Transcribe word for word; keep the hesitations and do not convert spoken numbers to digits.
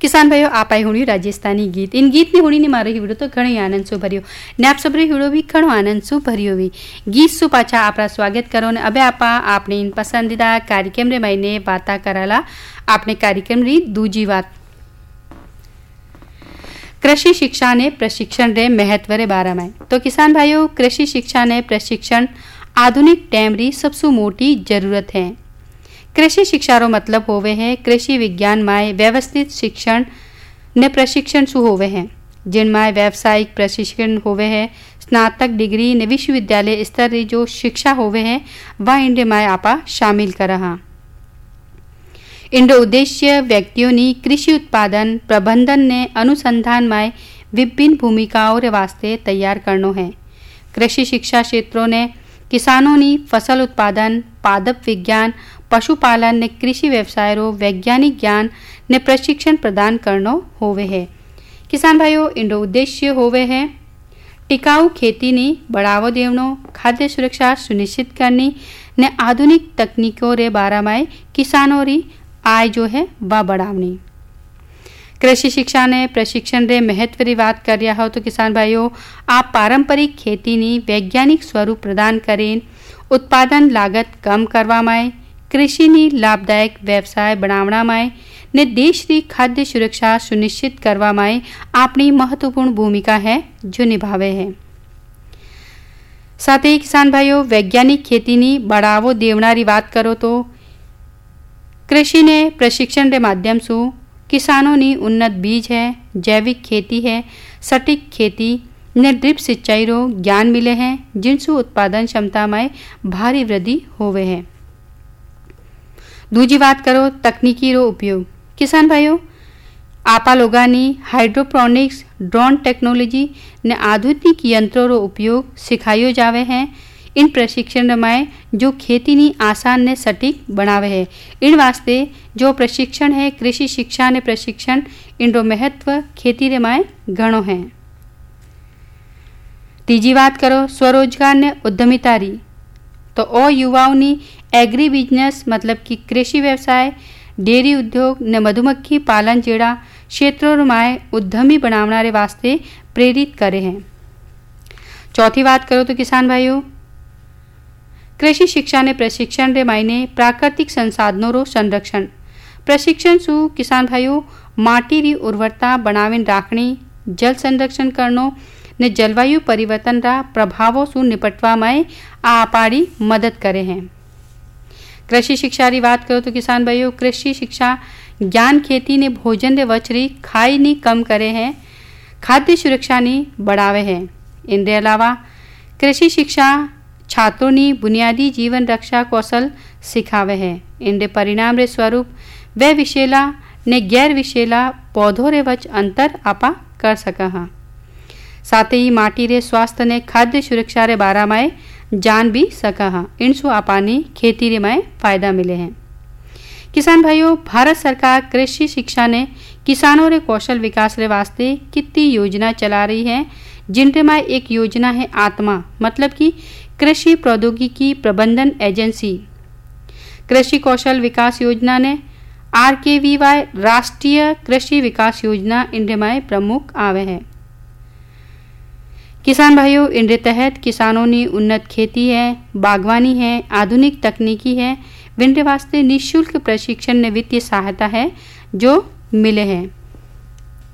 किसान भाइयों आप आई हुई राजस्थानी गीत इन गीत ने हुई ने मारो हिवड़ो तो घणो आनंद सु भरियो ने आप सबरे हिवड़ो भी घणो आनंद सु भरियो भी गीत सु पाछा आपरा स्वागत करो ने अबे आपा आपने इन पसंदीदा कार्यक्रम रे महीने बाता कराला आपने कार्यक्रम री दूजी बात कृषि शिक्षा ने प्रशिक्षण रे महत्व रे बारे में। तो किसान भाइयों कृषि शिक्षा ने प्रशिक्षण आधुनिक टाइम री सबसे मोटी जरूरत है। कृषि शिक्षा रो मतलब होवे है कृषि विज्ञान में व्यवस्थित शिक्षण ने प्रशिक्षण सु होवे है जिनमें व्यावसायिक प्रशिक्षण होवे है स्नातक डिग्री ने विश्वविद्यालय स्तर री जो शिक्षा होवे है वह इंडे में आपा शामिल कर रहा। इनरो उद्देश्य व्यक्तियों ने कृषि उत्पादन प्रबंधन ने अनुसंधान में विभिन्न भूमिकाओं रे वास्ते तैयार करनो है। कृषि शिक्षा क्षेत्रों ने किसानों ने फसल उत्पादन पादप विज्ञान पशुपालन ने कृषि व्यवसाय रो वैज्ञानिक ज्ञान ने प्रशिक्षण प्रदान करनो होवे है। किसान भाइयों इनरो उद्देश्य होवे है टिकाऊ खेती ने बढ़ावो देवनो खाद्य सुरक्षा सुनिश्चित करनी ने आधुनिक तकनीकों रे बारे में किसानों री आय जो है वह बढ़ावनी। कृषि शिक्षा ने प्रशिक्षण रे महत्व री बात कर रहा हो तो किसान भाइयों आप पारंपरिक खेती ने वैज्ञानिक स्वरूप प्रदान करें उत्पादन लागत कम करवा में कृषि ने लाभदायक व्यवसाय बनावना में ने देश की खाद्य सुरक्षा सुनिश्चित करवा में अपनी महत्वपूर्ण भूमिका है जो निभावे है। साथ ही किसान भाइयों वैज्ञानिक खेती ने बढ़ावो देवना री बात करो तो कृषि ने प्रशिक्षण के माध्यम से किसानों ने उन्नत बीज है जैविक खेती है सटीक खेती ने ड्रिप सिंचाई रो ज्ञान मिले हैं जिनसे उत्पादन क्षमता में भारी वृद्धि होवे है। दूजी बात करो तकनीकी रो उपयोग। किसान भाइयों आपा लोगा ने हाइड्रोपोनिक्स ड्रोन टेक्नोलॉजी ने आधुनिक यंत्रों रो उपयोग सिखायो जावे हैं। इन प्रशिक्षण में जो खेती नी आसान ने सटीक बनावे है इन वास्ते जो प्रशिक्षण है कृषि शिक्षा ने प्रशिक्षण इन रो महत्व खेती रे में घणो है। तीजी बात करो स्वरोजगार ने उद्यमिता री तो ओ युवाओं ने एग्री बिजनेस मतलब कि कृषि व्यवसाय डेयरी उद्योग ने मधुमक्खी पालन जेड़ा क्षेत्रों में उद्यमी बनावना रे वास्ते प्रेरित करे हैं। चौथी बात करो तो किसान भाइयों कृषि शिक्षा ने प्रशिक्षण रे मायने प्राकृतिक संसाधनों रो संरक्षण प्रशिक्षण सु किसान भाइयों माटी री उर्वरता बनावीन राखनी जल संरक्षण करनो ने जलवायु परिवर्तन रा प्रभावों सु निपटवा में आपारी मदद करे हैं। कृषि शिक्षा री बात करो तो किसान भाइयों कृषि शिक्षा ज्ञान खेती ने भोजन रे वचरी खाई नी कम करे हैं खाद्य सुरक्षा नी बढ़ावे हैं। इनके अलावा कृषि शिक्षा छात्रों ने बुनियादी जीवन रक्षा कौशल सिखावे है। इनके परिणाम रे स्वरूप वे विशेला ने गैर विशेला पौधों रे वच अंतर आपा कर सका हा। साथ ही माटी रे स्वास्थ्य ने खाद्य सुरक्षा रे बारा में जान भी सका हा। इनसु आपा ने खेती रे में फायदा मिले हैं। किसान भाइयों भारत सरकार कृषि शिक्षा ने किसानों रे कौशल विकास रे वास्ते कितनी योजना चला रही है जिनके में एक योजना है आत्मा मतलब कि कृषि प्रौद्योगिकी प्रबंधन एजेंसी। कृषि कौशल विकास योजना ने आर के वी वाई राष्ट्रीय कृषि विकास योजना इनके में प्रमुख आवे है। किसान भाइयों इनके तहत किसानों ने उन्नत खेती है बागवानी है आधुनिक तकनीकी है विनते वास्ते निःशुल्क प्रशिक्षण ने वित्तीय सहायता है जो मिले हैं।